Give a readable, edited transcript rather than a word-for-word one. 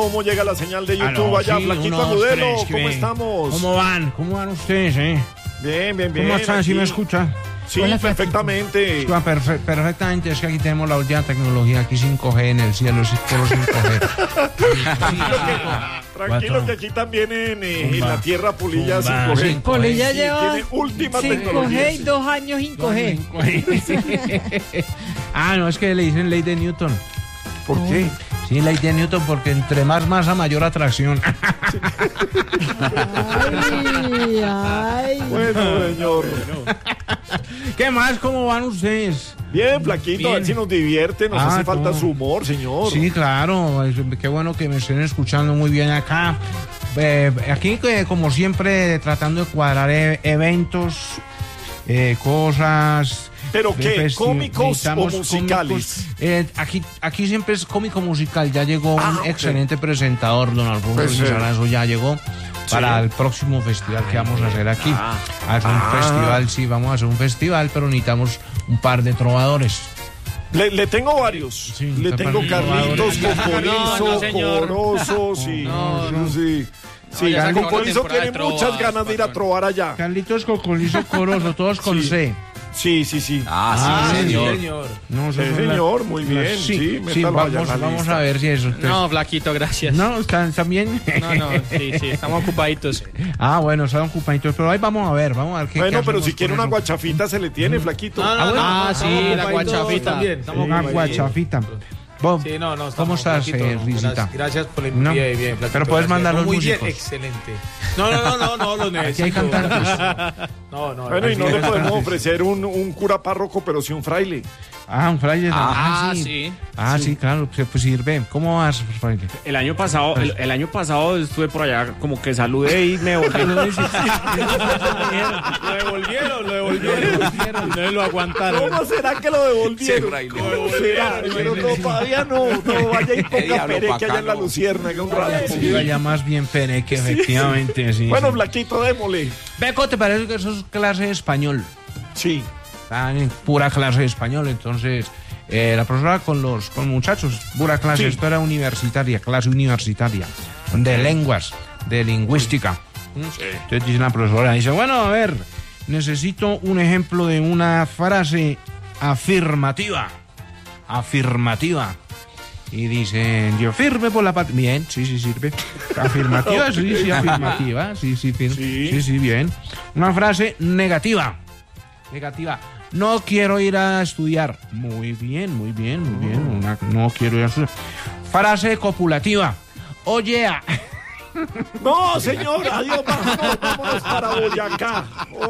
¿Cómo llega la señal de YouTube? Aló, allá, sí, Flaquito 1, 2, Agudelo, 3, ¿cómo bien. estamos? ¿Cómo van? ¿Cómo van ustedes, Bien, bien, bien. ¿Cómo están? ¿Sí aquí. me escuchan? Sí, Hola, perfectamente. Perfectamente, es que aquí tenemos la última tecnología, aquí 5G en el cielo, es puro 5G. Tranquilo que aquí también en la tierra Polilla Tumba, 5G. sí. Polilla Sí, lleva tiene última 5G tecnología. y 2 años 5G. Ah, no, es que le dicen ley de Newton. ¿Por qué? Sí, ley de Newton, porque entre más masa, mayor atracción. Ay, ay. Bueno, señor. ¿Qué más? ¿Cómo van ustedes? Bien, Flaquito, a ver Bien. si nos divierte, nos hace falta no. su humor, señor. Sí, claro, qué bueno que me estén escuchando muy bien acá. Aquí, como siempre, tratando de cuadrar eventos, cosas. ¿Pero qué? Festi- ¿Cómicos o necesitamos musicales? cómicos. Aquí siempre es cómico musical. Ya llegó un ok. excelente presentador, don Alfonso Pues, Lizarazo, ya llegó para el próximo festival que vamos a hacer aquí. Hacer un festival, sí, vamos a hacer un festival, pero necesitamos un par de trovadores. Le tengo varios. Sí, Le te tengo parece Carlitos, trovador. Cocolizo, No, señor. Corozo, sí. Sí. Sí, ya se acabó la Cocolizo temporada tiene de muchas trovas, ganas de ir a patrón. trobar allá. Carlitos, Cocolizo, Corozo, todos con Sí. C. Sí, sí, sí. Ah, sí, señor. señor. No, Sí, esos son señor, muy bien. sí, Sí, sí, métalo allá en la vamos lista. a ver si eso. No, Flaquito, gracias. No, ¿están bien? No, sí, estamos ocupaditos. Ah, bueno, están ocupaditos, pero ahí vamos a ver qué Bueno, qué pero hacemos si quiere con una eso. guachafita se le tiene, Flaquito. Sí, la guachafita. Una guachafita. Vos, Sí, no, ¿Cómo estás, Risita? Gracias por la No. bien, bien. Pero puedes mandar los muy músicos. bien, excelente. No, los necesito. Aquí hay cantantes. No. Bueno, y no sí, le podemos bastantes. ofrecer un cura párroco, pero sí un fraile. Ah, un fraile. Sí. Ah, sí, claro, pues sirve. ¿Cómo vas, fraile? El año pasado, el año pasado estuve por allá, como que saludé y me volví. Lo devolvieron. No lo aguantaron. ¿Cómo será que lo devolvieron? ¿Cómo será? Pero no, todavía no vaya y ponga pereque allá en la Luciérnaga un rato. Ya más bien pereque, efectivamente, sí. Bueno, sí. Flaquito, démosle. Beco, ¿te parece que eso es clase de español? Sí. Están en pura clase de español, entonces la profesora con muchachos, pura clase, Sí. esto era universitaria, clase universitaria, de lenguas, de lingüística. Entonces dice la profesora, dice, bueno, a ver, necesito un ejemplo de una frase afirmativa. Y dicen, yo firme por la patria. Bien, sí, sirve. Afirmativa, sí, afirmativa. Sí, Sí. sí, bien. Una frase negativa. No quiero ir a estudiar. Muy bien. No quiero ir a estudiar. Frase copulativa. Oye, No, señor, adiós, vámonos para Boyacá.